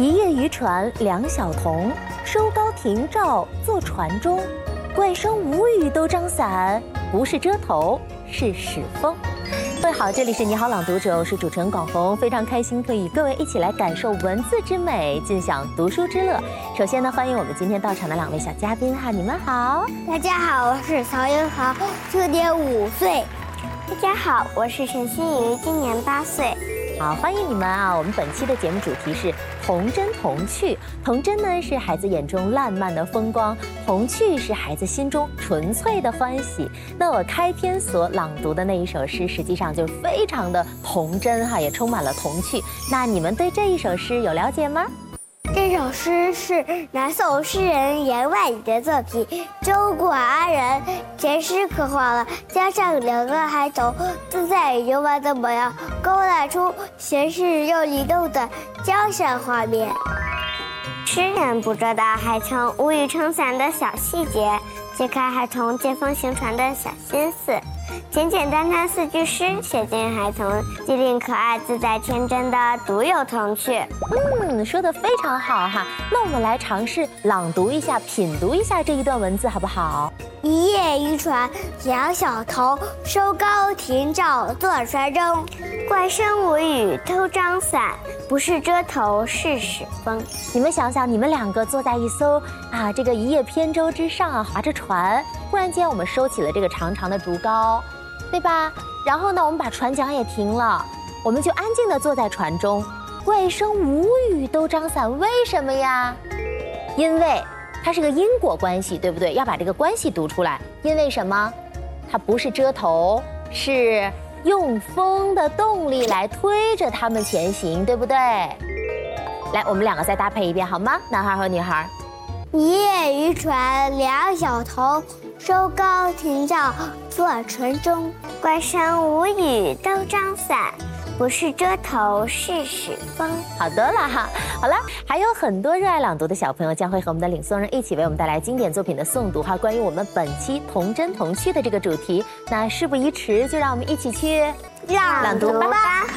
一叶渔船两小童，收篙停棹坐船中。怪声无语都张伞，不是遮头是使风。各位好，这里是你好朗读者，我是主持人广红，非常开心可以与各位一起来感受文字之美，尽享读书之乐。首先呢，欢迎我们今天到场的2位小嘉宾哈，你们好。 大家好，我是曹英豪，今年5岁。大家好，我是陈欣瑜，今年8岁。 好，欢迎你们啊！我们本期的节目主题是童真童趣。童真呢是孩子眼中烂漫的风光，童趣是孩子心中纯粹的欢喜。那我开篇所朗读的那一首诗，实际上就非常的童真哈，也充满了童趣。那你们对这一首诗有了解吗？ 这首诗是南宋诗人严万里的作品，周国安人全诗刻画了江上2个孩童自在游玩的模样，勾勒出闲适又灵动的江山画面。诗人捕捉到孩童无语撑伞的小细节，揭开孩童见风行船的小心思。简简单单4句诗，写尽孩童机灵可爱、自在天真的独有童趣。 说得非常好哈。那我们来尝试朗读一下、品读一下这一段文字，好不好？ 一叶渔船两小童，收篙停棹坐船中。怪声无语都张伞，不是遮头是使风。 你们想想，你们2个坐在一艘这个一叶扁舟之上啊，划着船。忽然间，我们收起了这个长长的竹篙，对吧？然后呢，我们把船桨也停了，我们就安静地坐在船中。怪声无语都张伞，为什么呀？因为它是个因果关系，对不对？要把这个关系读出来。因为什么？它不是遮头，是用风的动力来推着他们前行，对不对？来，我们2个再搭配一遍好吗？男孩和女孩。 一叶渔船两小童，收篙停棹坐船中。怪声无语都张伞，不是遮头是使风。 好多了哈。好了，还有很多热爱朗读的小朋友将会和我们的领诵人一起为我们带来经典作品的诵读哈。关于我们本期童真童趣的这个主题，那事不宜迟，就让我们一起去朗读吧。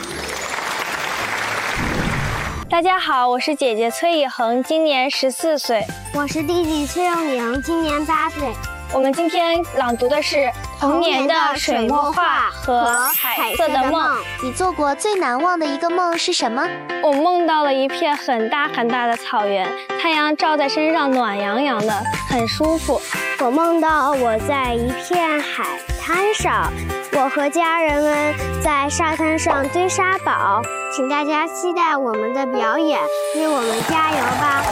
大家好，我是姐姐崔以恒，今年14岁。 我是弟弟崔永宁，今年8岁。 我们今天朗读的是童年的水墨画和彩色的梦。 你做过最难忘的一个梦是什么？ 我梦到了一片很大很大的草原，太阳照在身上暖洋洋的，很舒服。 我梦到我在一片海滩上，我和家人们在沙滩上堆沙堡，请大家期待我们的表演，为我们加油吧！